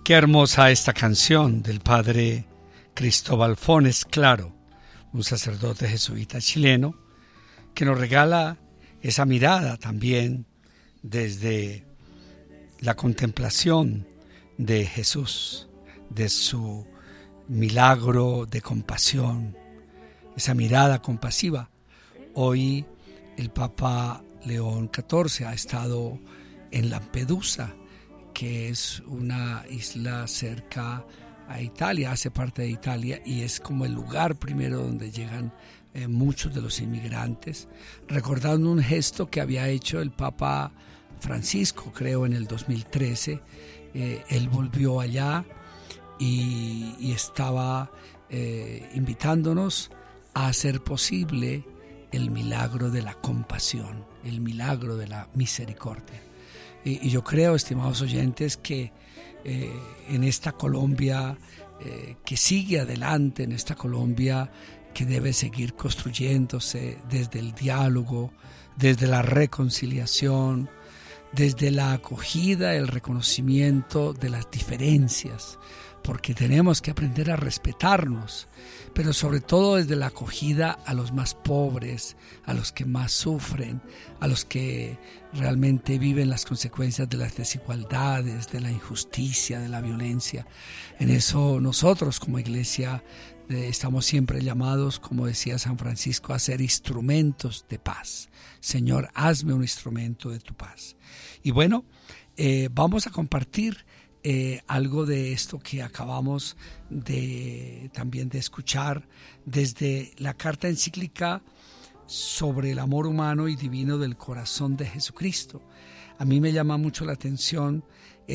Qué hermosa esta canción del padre Cristóbal Fones Claro, un sacerdote jesuita chileno, que nos regala esa mirada también desde la contemplación de Jesús, de su milagro de compasión, esa mirada compasiva. Hoy el Papa León XIV ha estado en Lampedusa, que es una isla cerca a Italia, hace parte de Italia, y es como el lugar primero donde llegan muchos de los inmigrantes, recordando un gesto que había hecho el Papa Francisco, creo en el 2013. Él volvió allá y estaba invitándonos a hacer posible el milagro de la compasión, el milagro de la misericordia. Y yo creo, estimados oyentes, que en esta Colombia que sigue adelante, en esta Colombia que debe seguir construyéndose desde el diálogo, desde la reconciliación, desde la acogida, el reconocimiento de las diferencias, porque tenemos que aprender a respetarnos, pero sobre todo desde la acogida a los más pobres, a los que más sufren, a los que realmente viven las consecuencias de las desigualdades, de la injusticia, de la violencia. En eso nosotros como iglesia estamos siempre llamados, como decía San Francisco, a ser instrumentos de paz. Señor, hazme un instrumento de tu paz. Y bueno, vamos a compartir algo de esto que acabamos también de escuchar desde la carta encíclica sobre el amor humano y divino del corazón de Jesucristo. A mí me llama mucho la atención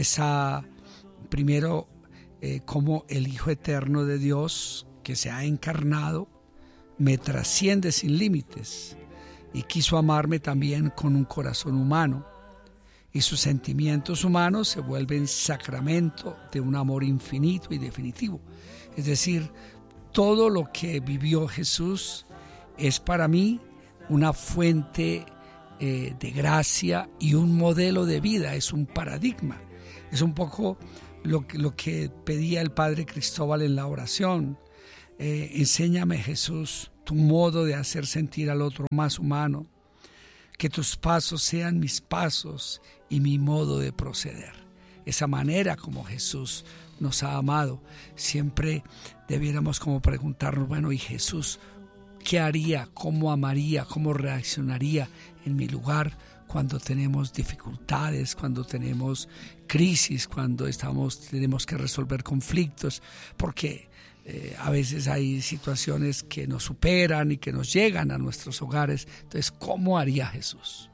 primero, cómo el Hijo Eterno de Dios, que se ha encarnado, me trasciende sin límites y quiso amarme también con un corazón humano. Y sus sentimientos humanos se vuelven sacramento de un amor infinito y definitivo. Es decir, todo lo que vivió Jesús es para mí una fuente de gracia y un modelo de vida, es un paradigma. Es un poco lo que pedía el Padre Cristóbal en la oración. Enséñame, Jesús, tu modo de hacer sentir al otro más humano, que tus pasos sean mis pasos y mi modo de proceder. Esa manera como Jesús nos ha amado. Siempre debiéramos como preguntarnos, bueno, ¿y Jesús qué haría? ¿Cómo amaría? ¿Cómo reaccionaría en mi lugar cuando tenemos dificultades, cuando tenemos crisis, cuando tenemos que resolver conflictos? Porque a veces hay situaciones que nos superan y que nos llegan a nuestros hogares. Entonces, ¿cómo haría Jesús?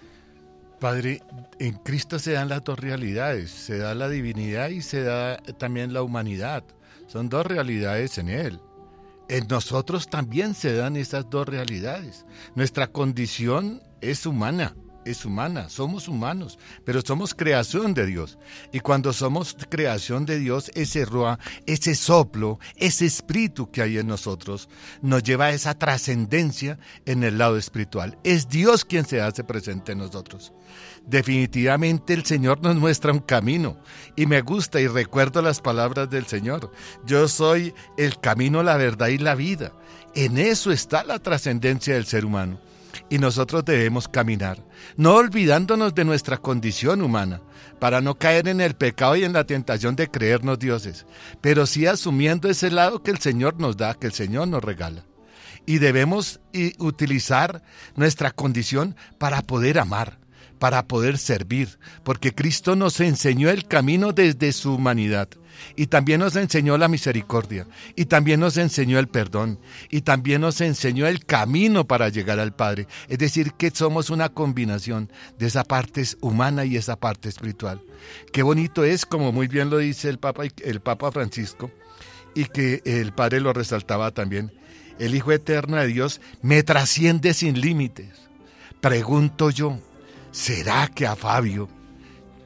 Padre, en Cristo se dan las dos realidades, se da la divinidad y se da también la humanidad. Son dos realidades en Él. En nosotros también se dan esas dos realidades. Nuestra condición es humana, somos humanos, pero somos creación de Dios. Y cuando somos creación de Dios, ese ruah, ese soplo, ese espíritu que hay en nosotros, nos lleva a esa trascendencia en el lado espiritual. Es Dios quien se hace presente en nosotros. Definitivamente el Señor nos muestra un camino, y me gusta y recuerdo las palabras del Señor. Yo soy el camino, la verdad y la vida. En eso está la trascendencia del ser humano. Y nosotros debemos caminar, no olvidándonos de nuestra condición humana, para no caer en el pecado y en la tentación de creernos dioses, pero sí asumiendo ese lado que el Señor nos da, que el Señor nos regala. Y debemos utilizar nuestra condición para poder amar, para poder servir, porque Cristo nos enseñó el camino desde su humanidad. Y también nos enseñó la misericordia, y también nos enseñó el perdón, y también nos enseñó el camino para llegar al Padre. Es decir, que somos una combinación de esa parte humana y esa parte espiritual. Qué bonito es, como muy bien lo dice el Papa Francisco, y que el Padre lo resaltaba también. El Hijo Eterno de Dios me trasciende sin límites. Pregunto yo, ¿será que a Fabio,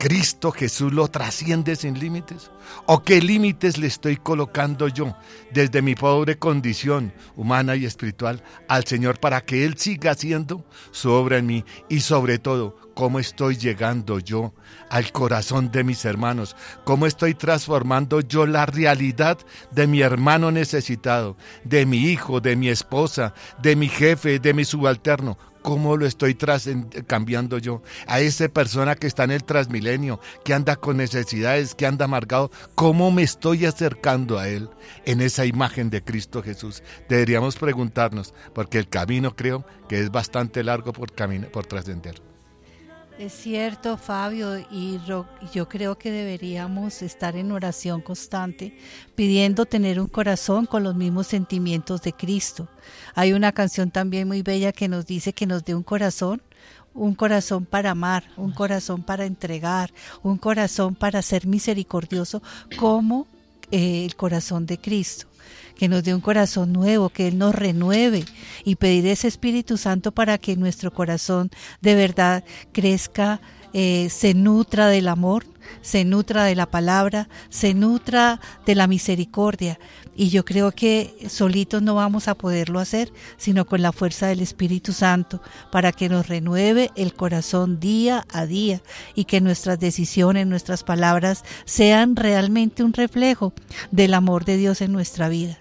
¿Cristo Jesús lo trasciende sin límites? ¿O qué límites le estoy colocando yo desde mi pobre condición humana y espiritual al Señor para que Él siga haciendo su obra en mí? Y sobre todo, ¿cómo estoy llegando yo al corazón de mis hermanos? ¿Cómo estoy transformando yo la realidad de mi hermano necesitado, de mi hijo, de mi esposa, de mi jefe, de mi subalterno? ¿Cómo lo estoy cambiando yo? A esa persona que está en el Transmilenio, que anda con necesidades, que anda amargado, ¿cómo me estoy acercando a él en esa imagen de Cristo Jesús? Deberíamos preguntarnos, porque el camino creo que es bastante largo por trascender. Es cierto, Fabio, y yo creo que deberíamos estar en oración constante, pidiendo tener un corazón con los mismos sentimientos de Cristo. Hay una canción también muy bella que nos dice que nos dé un corazón para amar, un corazón para entregar, un corazón para ser misericordioso como el corazón de Cristo. Que nos dé un corazón nuevo, que Él nos renueve, y pedir ese Espíritu Santo para que nuestro corazón de verdad crezca, se nutra del amor, se nutra de la palabra, se nutra de la misericordia. Y yo creo que solitos no vamos a poderlo hacer, sino con la fuerza del Espíritu Santo, para que nos renueve el corazón día a día y que nuestras decisiones, nuestras palabras sean realmente un reflejo del amor de Dios en nuestra vida.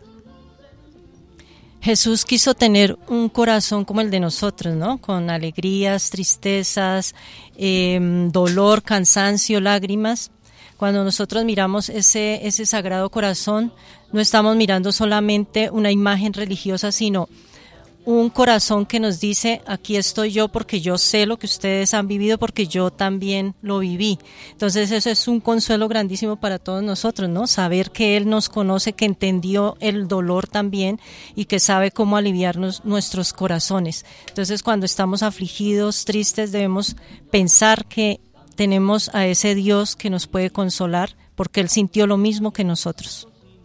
Jesús quiso tener un corazón como el de nosotros, ¿no? Con alegrías, tristezas, dolor, cansancio, lágrimas. Cuando nosotros miramos ese sagrado corazón, no estamos mirando solamente una imagen religiosa, sino un corazón que nos dice: aquí estoy yo porque yo sé lo que ustedes han vivido, porque yo también lo viví. Entonces eso es un consuelo grandísimo para todos nosotros, ¿no? Saber que Él nos conoce, que entendió el dolor también y que sabe cómo aliviarnos nuestros corazones. Entonces cuando estamos afligidos, tristes, debemos pensar que tenemos a ese Dios que nos puede consolar, porque Él sintió lo mismo que nosotros.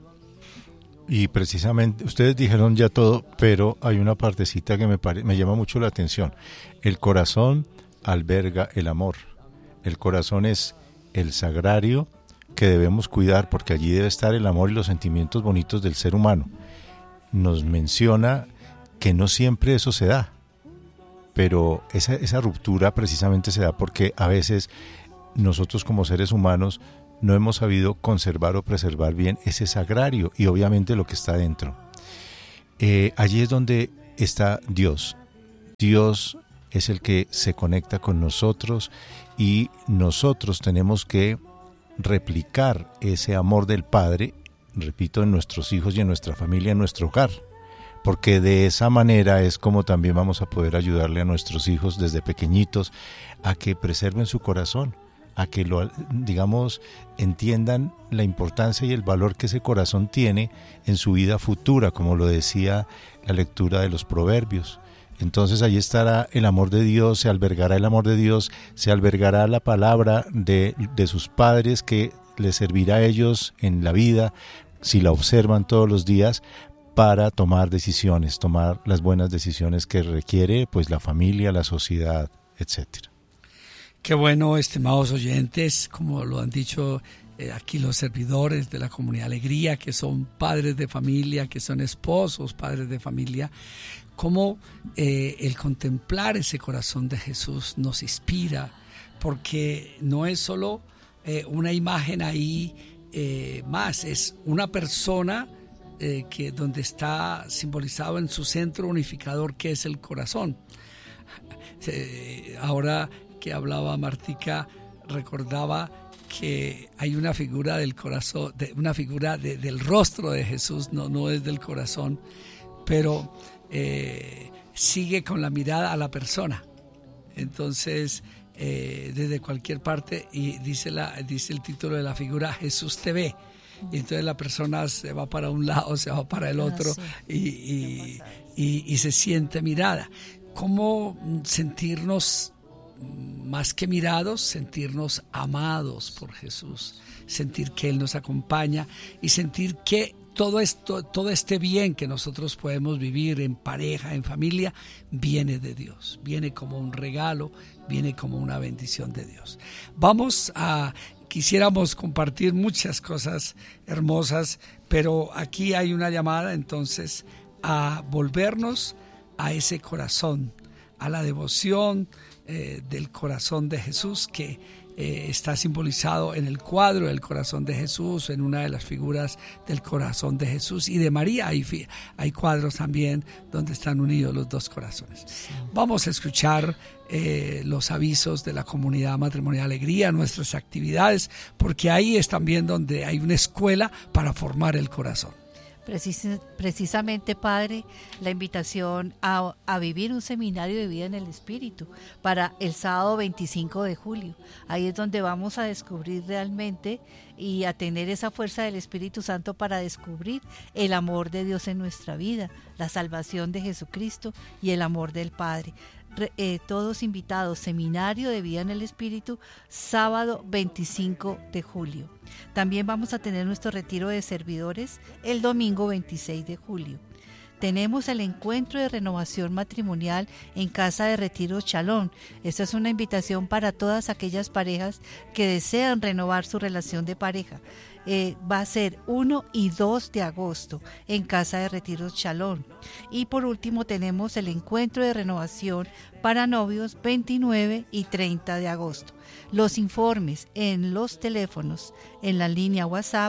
Y precisamente, ustedes dijeron ya todo, pero hay una partecita que me llama mucho la atención. El corazón alberga el amor. El corazón es el sagrario que debemos cuidar, porque allí debe estar el amor y los sentimientos bonitos del ser humano. Nos menciona que no siempre eso se da, pero esa ruptura precisamente se da porque a veces nosotros como seres humanos no hemos sabido conservar o preservar bien ese sagrario y obviamente lo que está dentro. Allí es donde está Dios. Dios es el que se conecta con nosotros y nosotros tenemos que replicar ese amor del Padre, repito, en nuestros hijos y en nuestra familia, en nuestro hogar. Porque de esa manera es como también vamos a poder ayudarle a nuestros hijos desde pequeñitos a que preserven su corazón, a que entiendan la importancia y el valor que ese corazón tiene en su vida futura, como lo decía la lectura de los Proverbios. Entonces allí estará el amor de Dios, se albergará el amor de Dios, se albergará la palabra de sus padres que les servirá a ellos en la vida, si la observan todos los días, para tomar decisiones, tomar las buenas decisiones que requiere pues la familia, la sociedad, etcétera. Qué bueno, estimados oyentes, como lo han dicho aquí los servidores de la Comunidad Alegría, que son padres de familia, que son esposos, padres de familia, cómo el contemplar ese corazón de Jesús nos inspira, porque no es solo una imagen ahí más, es una persona que donde está simbolizado en su centro unificador, que es el corazón. Ahora que hablaba Martica, recordaba que hay una figura del corazón, una figura del rostro de Jesús, no es del corazón, pero sigue con la mirada a la persona. Entonces, desde cualquier parte, y dice el título de la figura: Jesús te ve. Y entonces la persona se va para un lado, se va para el otro, sí. y se siente mirada. ¿Cómo sentirnos más que mirados, sentirnos amados por Jesús? Sentir que Él nos acompaña y sentir que todo esto, todo este bien que nosotros podemos vivir en pareja, en familia, viene de Dios, viene como un regalo, viene como una bendición de Dios. Quisiéramos compartir muchas cosas hermosas, pero aquí hay una llamada entonces a volvernos a ese corazón, a la devoción del corazón de Jesús, que está simbolizado en el cuadro del corazón de Jesús, en una de las figuras del corazón de Jesús, y de María hay cuadros también donde están unidos los dos corazones. Sí. Vamos a escuchar los avisos de la Comunidad Matrimonial Alegría, nuestras actividades, porque ahí es también donde hay una escuela para formar el corazón. Precisamente, Padre, la invitación a vivir un seminario de vida en el Espíritu para el sábado 25 de julio. Ahí es donde vamos a descubrir realmente y a tener esa fuerza del Espíritu Santo para descubrir el amor de Dios en nuestra vida, la salvación de Jesucristo y el amor del Padre. Todos invitados, seminario de vida en el Espíritu, sábado 25 de julio. También vamos a tener nuestro retiro de servidores el domingo 26 de julio. Tenemos el encuentro de renovación matrimonial en Casa de Retiro Chalón. Esta es una invitación para todas aquellas parejas que desean renovar su relación de pareja. Va a ser 1 y 2 de agosto en Casa de Retiro Chalón. Y por último tenemos el encuentro de renovación para novios 29 y 30 de agosto. Los informes en los teléfonos, en la línea WhatsApp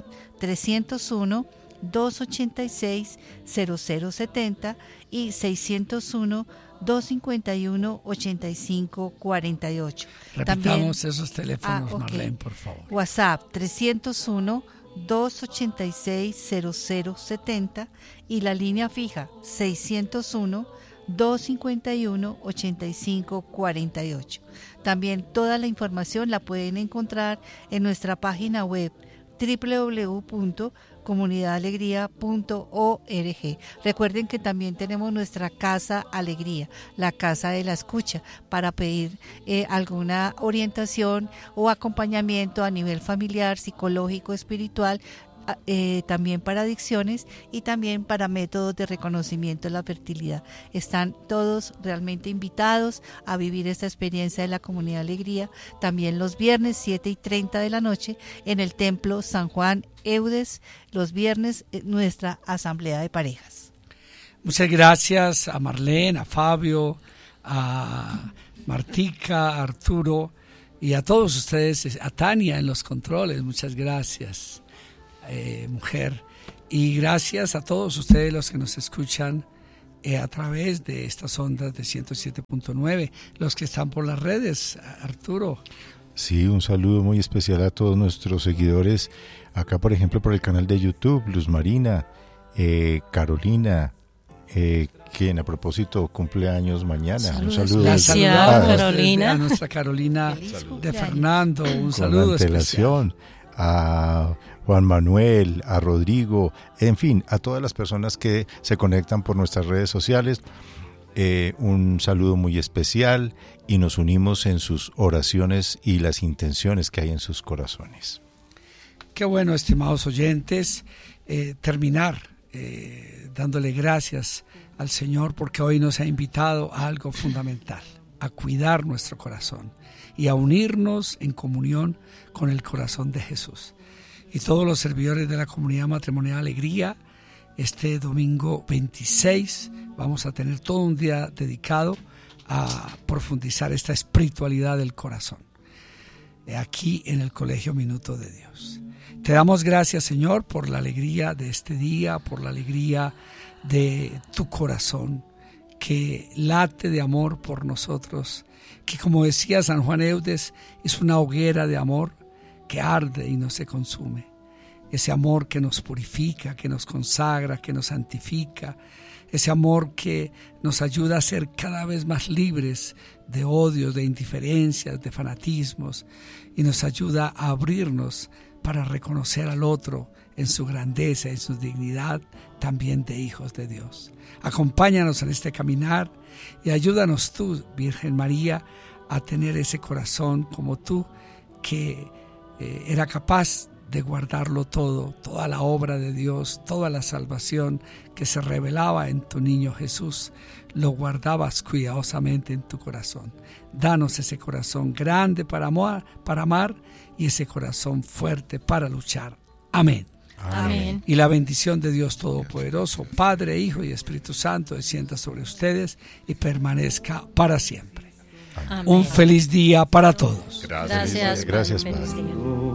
301-286-0070 y 601-251-8548. Repitamos esos teléfonos, Marlene, por favor. WhatsApp 301-286-0070 y la línea fija 601-251-8548. También toda la información la pueden encontrar en nuestra página web www.comunidadalegría.org. Recuerden que también tenemos nuestra Casa Alegría, la Casa de la Escucha, para pedir alguna orientación o acompañamiento a nivel familiar, psicológico, espiritual, también para adicciones y también para métodos de reconocimiento de la fertilidad. Están todos realmente invitados a vivir esta experiencia de la Comunidad Alegría, también los viernes 7:30 de la noche en el Templo San Juan Eudes, los viernes nuestra asamblea de parejas. Muchas gracias a Marlene, a Fabio, a Martica, a Arturo y a todos ustedes, a Tania en los controles. Muchas gracias. Mujer, y gracias a todos ustedes los que nos escuchan a través de estas ondas de 107.9, los que están por las redes. Arturo. Sí, un saludo muy especial a todos nuestros seguidores acá, por ejemplo, por el canal de YouTube, Luz Marina, Carolina, quien a propósito cumpleaños mañana. Saludos. Un saludo. Carolina. A nuestra Carolina de Fernando, un saludo especial. A Juan Manuel, a Rodrigo, en fin, a todas las personas que se conectan por nuestras redes sociales, un saludo muy especial y nos unimos en sus oraciones y las intenciones que hay en sus corazones. Qué bueno, estimados oyentes, terminar dándole gracias al Señor porque hoy nos ha invitado a algo fundamental, a cuidar nuestro corazón y a unirnos en comunión con el corazón de Jesús. Y todos los servidores de la Comunidad Matrimonial Alegría, este domingo 26 vamos a tener todo un día dedicado a profundizar esta espiritualidad del corazón, aquí en el Colegio Minuto de Dios. Te damos gracias, Señor, por la alegría de este día, por la alegría de tu corazón, que late de amor por nosotros, que como decía San Juan Eudes, es una hoguera de amor que arde y no se consume. Ese amor que nos purifica, que nos consagra, que nos santifica. Ese amor que nos ayuda a ser cada vez más libres de odios, de indiferencias, de fanatismos. Y nos ayuda a abrirnos para reconocer al otro en su grandeza, en su dignidad, también de hijos de Dios. Acompáñanos en este caminar y ayúdanos tú, Virgen María, a tener ese corazón como tú, que era capaz de guardarlo todo, toda la obra de Dios, toda la salvación que se revelaba en tu niño Jesús, lo guardabas cuidadosamente en tu corazón. Danos ese corazón grande para amar y ese corazón fuerte para luchar. Amén. Amén. Y la bendición de Dios Todopoderoso, Padre, Hijo y Espíritu Santo, descienda sobre ustedes y permanezca para siempre. Amén. Un feliz día para todos. Gracias, Gracias, Padre. Padre. Feliz día.